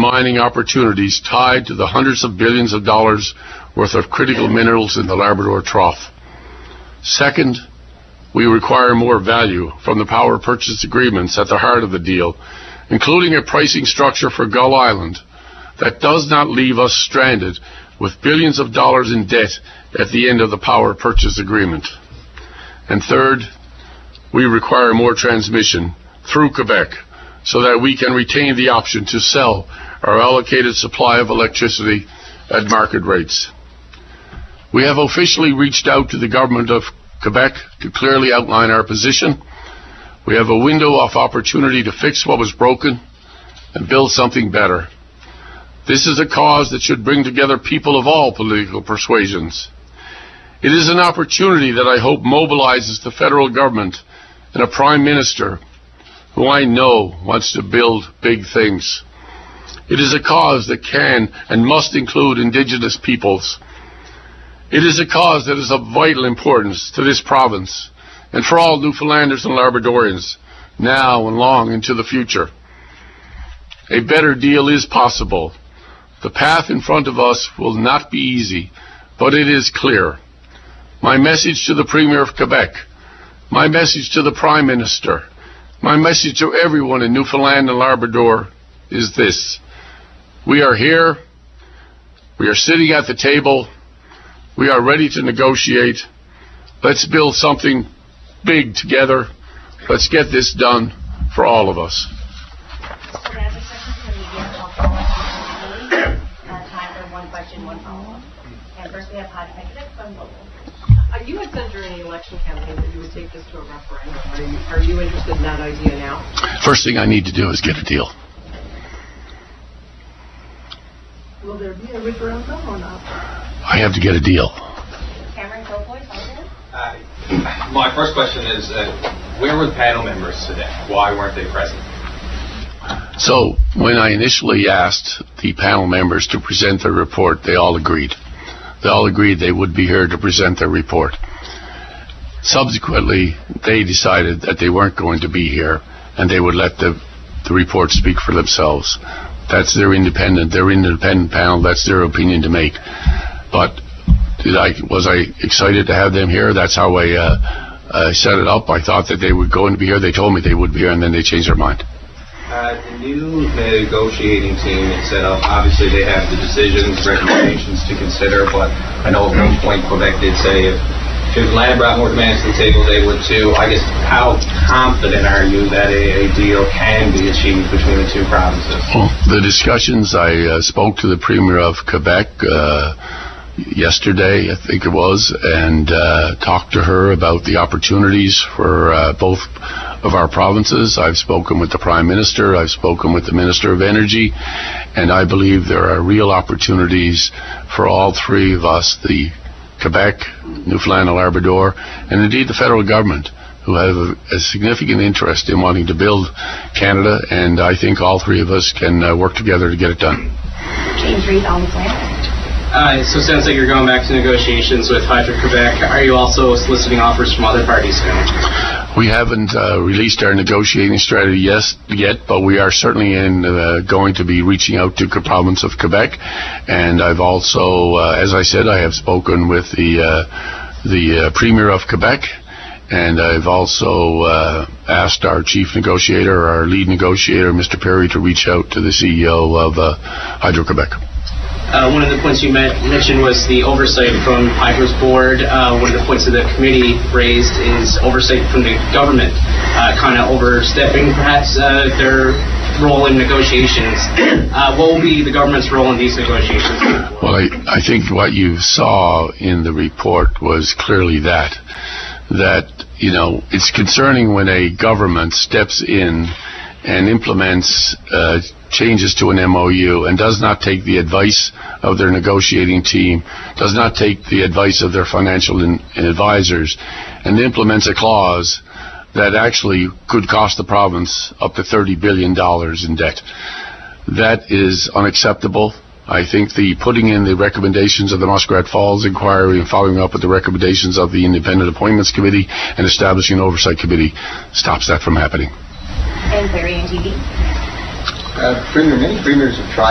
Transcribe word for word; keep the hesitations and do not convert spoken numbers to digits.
mining opportunities tied to the hundreds of billions of dollars worth of critical minerals in the Labrador Trough. Second, we require more value from the power purchase agreements at the heart of the deal, including a pricing structure for Gull Island that does not leave us stranded with billions of dollars in debt at the end of the power purchase agreement. And third, we require more transmission through Quebec so that we can retain the option to sell our allocated supply of electricity at market rates. We have officially reached out to the government of Quebec to clearly outline our position. We have a window of opportunity to fix what was broken and build something better. This is a cause that should bring together people of all political persuasions. It is an opportunity that I hope mobilizes the federal government and a prime minister who I know wants to build big things. It is a cause that can and must include Indigenous peoples. It is a cause that is of vital importance to this province and for all Newfoundlanders and Labradorians, now and long into the future. A better deal is possible. The path in front of us will not be easy, but it is clear. My message to the Premier of Quebec, my message to the Prime Minister, my message to everyone in Newfoundland and Labrador is this. We are here. We are sitting at the table. We are ready to negotiate. Let's build something big together. Let's get this done for all of us. You had said during the election campaign that you would take this to a referendum. Are you, are you interested in that idea now? First thing I need to do is get a deal. Will there be a referendum or not? I have to get a deal. Cameron Cofoy, uh, my first question is, uh, where were the panel members today? Why weren't they present? So, when I initially asked the panel members to present their report, they all agreed. They all agreed they would be here to present their report. Subsequently, they decided that they weren't going to be here and they would let the, the report speak for themselves. That's their independent, their independent panel, that's their opinion to make. But did I, was I excited to have them here? That's how I, uh, I set it up. I thought that they were going to be here. They told me they would be here and then they changed their mind. Uh, the new negotiating team is set up. Obviously, they have the decisions, recommendations to consider, but I know at one point Quebec did say if Newfoundland brought more demands to the table, they would too. I guess, how confident are you that a, a deal can be achieved between the two provinces? Well, the discussions, I uh, spoke to the Premier of Quebec uh, yesterday, I think it was, and uh, talked to her about the opportunities for uh, both of our provinces. I've spoken with the Prime Minister, I've spoken with the Minister of Energy, and I believe there are real opportunities for all three of us, the Quebec, Newfoundland and Labrador, and indeed the federal government, who have a, a significant interest in wanting to build Canada, and I think all three of us can uh, work together to get it done. James Reid, on the plan. Uh, so it sounds like you're going back to negotiations with Hydro-Quebec. Are you also soliciting offers from other parties now? We haven't uh, released our negotiating strategy yes, yet, but we are certainly in, uh, going to be reaching out to the province of Quebec. And I've also, uh, as I said, I have spoken with the, uh, the uh, Premier of Quebec. And I've also uh, asked our chief negotiator, our lead negotiator, Mister Perry, to reach out to the C E O of uh, Hydro-Quebec. Uh, one of the points you met, mentioned was the oversight from Hydro's board. Uh, one of the points that the committee raised is oversight from the government, uh, kind of overstepping perhaps uh, their role in negotiations. Uh, what will be the government's role in these negotiations? Well, I, I think what you saw in the report was clearly that, that, you know, it's concerning when a government steps in and implements uh, changes to an M O U and does not take the advice of their negotiating team, does not take the advice of their financial in, advisors, and implements a clause that actually could cost the province up to thirty billion dollars in debt. That is unacceptable. I think the putting in the recommendations of the Muskrat Falls inquiry and following up with the recommendations of the Independent Appointments Committee and establishing an oversight committee stops that from happening. And Clarion T V. Uh, Premier, many premiers have tried